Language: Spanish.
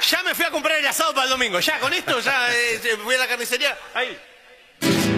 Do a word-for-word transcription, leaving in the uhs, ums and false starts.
ya me fui a comprar el asado para el domingo. Ya, con esto ya eh, fui a la carnicería. Ahí.